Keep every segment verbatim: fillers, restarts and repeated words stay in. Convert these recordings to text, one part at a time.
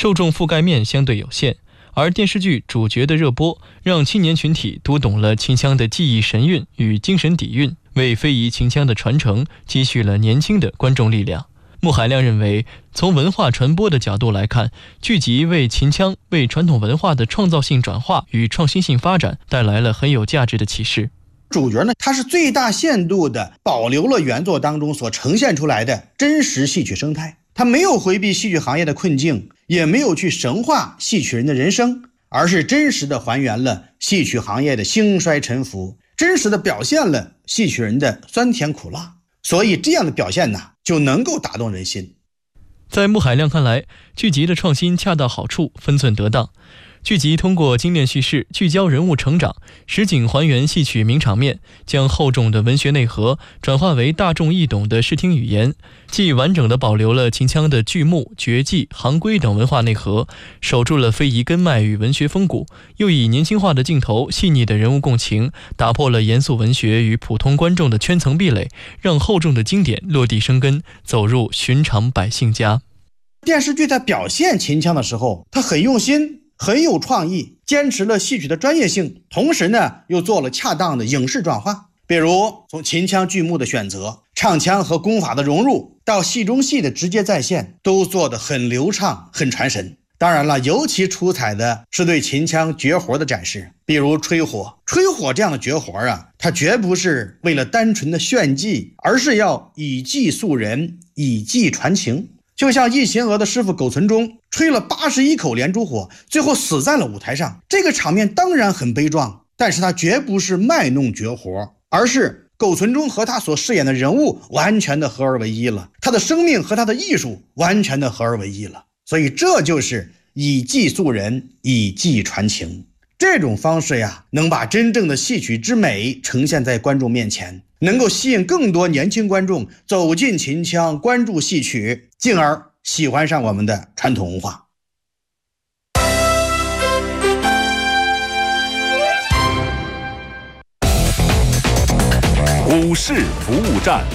受众覆盖面相对有限，而电视剧主角的热播让青年群体读懂了秦腔的技艺神韵与精神底蕴，为非遗秦腔的传承积蓄了年轻的观众力量。穆海亮认为，从文化传播的角度来看，剧集为秦腔、为传统文化的创造性转化与创新性发展带来了很有价值的启示。 主角呢，他是最大限度地保留了原作当中所呈现出来的真实戏曲生态，他没有回避戏曲行业的困境，也没有去神化戏曲人的人生，而是真实地还原了戏曲行业的兴衰沉浮，真实地表现了戏曲人的酸甜苦辣。所以这样的表现呢，就能够打动人心。 在穆海亮看来，剧集的创新恰到好处，分寸得当。剧集通过精炼叙事，聚焦人物成长，实景还原戏曲名场面，将厚重的文学内核转化为大众易懂的视听语言，既完整地保留了秦腔的剧目、绝技、行规等文化内核，守住了非遗根脉与文学风骨，又以年轻化的镜头、细腻的人物共情，打破了严肃文学与普通观众的圈层壁垒，让厚重的经典落地生根，走入寻常百姓家。 电视剧在表现秦腔的时候，它很用心，很有创意，坚持了戏曲的专业性，同时呢又做了恰当的影视转化。比如从秦腔剧目的选择、唱腔和功法的融入，到戏中戏的直接再现，都做得很流畅，很传神。当然了，尤其出彩的是对秦腔绝活的展示，比如吹火。吹火这样的绝活啊，它绝不是为了单纯的炫技，而是要以技塑人，以技传情。就像易秦娥的师傅苟存中吹了八十一口连珠火，最后死在了舞台上。这个场面当然很悲壮，但是他绝不是卖弄绝活，而是苟存中和他所饰演的人物完全的合而为一了，他的生命和他的艺术完全的合而为一了。所以这就是以技塑人，以技传情。这种方式呀，能把真正的戏曲之美呈现在观众面前，能够吸引更多年轻观众走进秦腔，关注戏曲，进而喜欢上我们的传统文化。 股市服务站。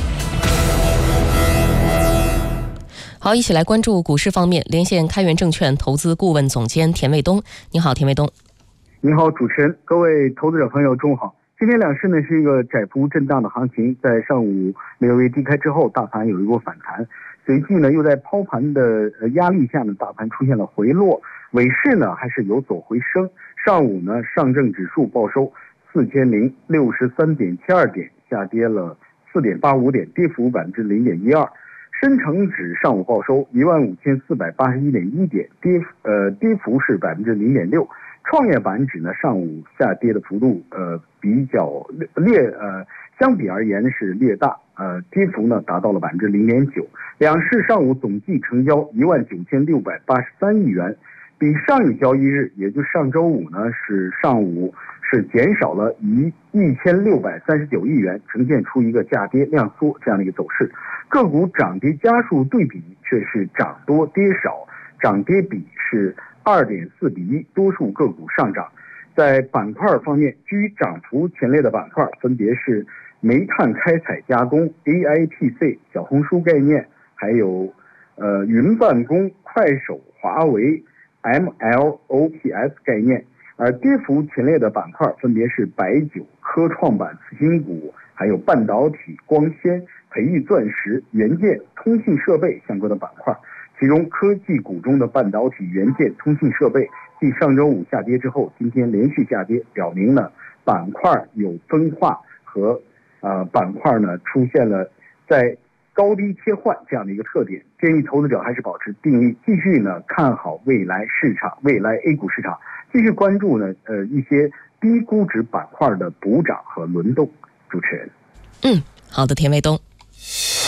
好，一起来关注股市方面，连线开元证券投资顾问总监田卫东。你好，田卫东。 你好，主持人，各位投资者朋友，中午好。今天两市呢是一个窄幅震荡的行情，在上午略微低开之后，大盘有一波反弹，随即呢又在抛盘的压力下呢，大盘出现了回落，尾市呢还是有所回升。上午呢，上证指数报收四千零六十三点七二点，下跌了四点八五点，跌幅百分之零点一二。深成指上午报收一万五千四百八十一点一点，跌呃跌幅是百分之零点六。创业板指呢上午下跌的幅度呃比较略呃相比而言是略大，呃跌幅呢达到了百分之零点九。两市上午总计成交一万九千六百八十三亿元，比上一交易日，也就是上周五呢是上午是减少了一一千六百三十九亿元，呈现出一个价跌量缩这样的一个走势。个股涨跌家数对比却是涨多跌少，涨跌比是二点四比一，多数个股上涨。在板块方面，居涨幅前列的板块分别是煤炭开采加工、A I T C、小红书概念，还有呃云办公、快手、华为、M L O P S 概念。而跌幅前列的板块分别是白酒、科创板次新股，还有半导体、光纤、培育钻石、元件、通信设备相关的板块。其中科技股中的半导体、元件、通信设备继上周五下跌之后，今天连续下跌，表明呢板块有分化和呃板块呢出现了在高低切换这样的一个特点。建议投资者还是保持定力，继续呢看好未来市场，未来 A 股市场，继续关注呢呃一些低估值板块的补涨和轮动。主持人， 嗯，好的，田卫东。